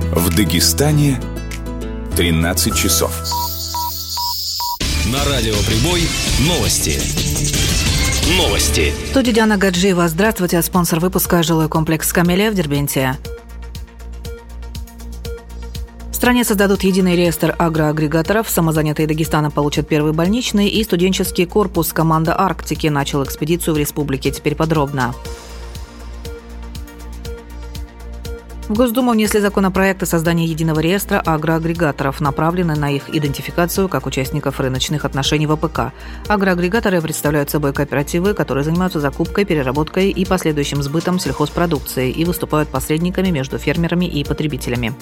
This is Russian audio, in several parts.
В Дагестане 13 часов. На радио «Прибой» новости. В студии Диана Гаджиева. Здравствуйте. Спонсор выпуска — жилой комплекс «Камелия» в Дербенте. В стране создадут единый реестр агроагрегаторов. Самозанятые Дагестана получат первый больничный. И студенческий корпус команда «Арктики» начал экспедицию в республике. Теперь подробно. В Госдуму внесли законопроект о создании единого реестра агроагрегаторов, направленный на их идентификацию как участников рыночных отношений в АПК. Агроагрегаторы представляют собой кооперативы, которые занимаются закупкой, переработкой и последующим сбытом сельхозпродукции и выступают посредниками между фермерами и потребителями.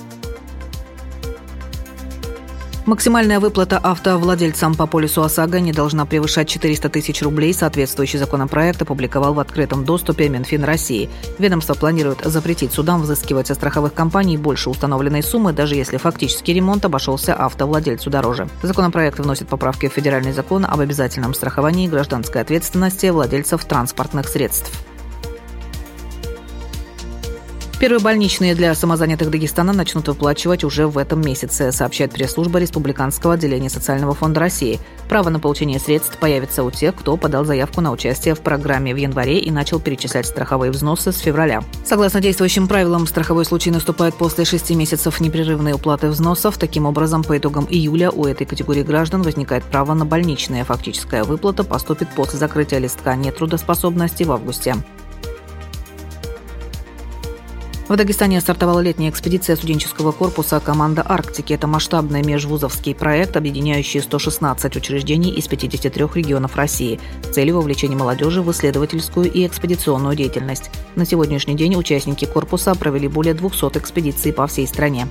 Максимальная выплата автовладельцам по полису ОСАГО не должна превышать 400 тысяч рублей. Соответствующий законопроект опубликовал в открытом доступе Минфин России. Ведомство планирует запретить судам взыскивать со страховых компаний больше установленной суммы, даже если фактический ремонт обошелся автовладельцу дороже. Законопроект вносит поправки в федеральный закон об обязательном страховании и гражданской ответственности владельцев транспортных средств. Первые больничные для самозанятых Дагестана начнут выплачивать уже в этом месяце, сообщает пресс-служба Республиканского отделения Социального фонда России. Право на получение средств появится у тех, кто подал заявку на участие в программе в январе и начал перечислять страховые взносы с февраля. Согласно действующим правилам, страховой случай наступает после 6 месяцев непрерывной уплаты взносов. Таким образом, по итогам июля у этой категории граждан возникает право на больничные. Фактическая выплата поступит после закрытия листка нетрудоспособности в августе. В Дагестане стартовала летняя экспедиция студенческого корпуса «Команда Арктики». Это масштабный межвузовский проект, объединяющий 116 учреждений из 53 регионов России с целью вовлечения молодежи в исследовательскую и экспедиционную деятельность. На сегодняшний день участники корпуса провели более 200 экспедиций по всей стране.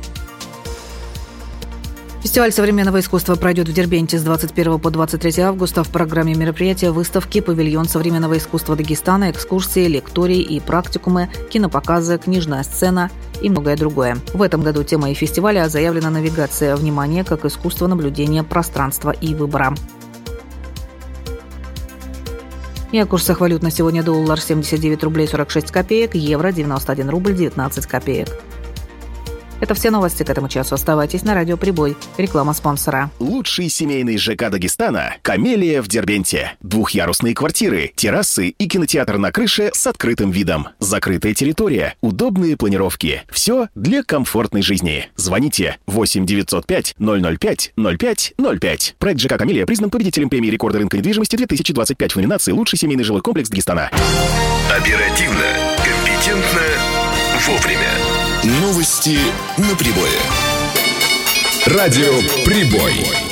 Фестиваль современного искусства пройдет в Дербенте с 21 по 23 августа. В программе мероприятия выставки, павильон современного искусства Дагестана, экскурсии, лектории и практикумы, кинопоказы, книжная сцена и многое другое. В этом году темой фестиваля заявлена навигация внимания как искусство наблюдения пространства и выбора. И о курсах валют на сегодня: доллар 79 рублей 46 копеек, евро 91 рубль 19 копеек. Это все новости к этому часу. Оставайтесь на радио «Прибой». Реклама спонсора. Лучший семейный ЖК Дагестана – «Камелия» в Дербенте. Двухъярусные квартиры, террасы и кинотеатр на крыше с открытым видом. Закрытая территория, удобные планировки. Все для комфортной жизни. Звоните 8 905 005 05 05. Проект ЖК «Камелия» признан победителем премии рекорда рынка недвижимости 2025 в номинации «Лучший семейный жилой комплекс Дагестана». Оперативно, компетентно, вовремя. Новости на Прибое. Радио «Прибой».